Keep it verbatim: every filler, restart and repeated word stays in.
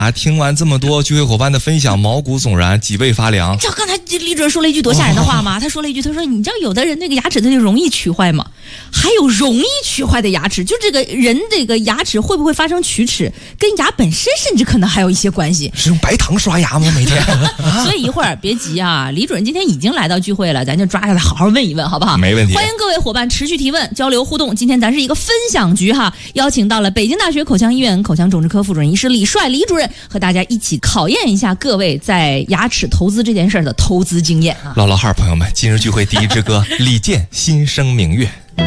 啊，听完这么多聚会伙伴的分享，毛骨悚然，脊背发凉。 你知道刚才李主任说了一句多吓人的话吗？他说了一句，他说：“你知道有的人那个牙齿他就容易龋坏吗？还有容易龋坏的牙齿，就这个人这个牙齿会不会发生龋齿，跟牙本身甚至可能还有一些关系。 是用白糖刷牙吗？每天？ 所以一会儿别急啊，李主任今天已经来到聚会了，咱就抓下来好好问一问，好不好？ 没问题。 欢迎各位伙伴持续提问、交流互动。今天咱是一个分享局哈，邀请到了北京大学口腔医院口腔种植科副主任医师李帅李主任，和大家一起考验一下各位在牙齿投资这件事的投资经验啊。 唠唠号，朋友们，今日聚会第一支歌，李健《心生明月》。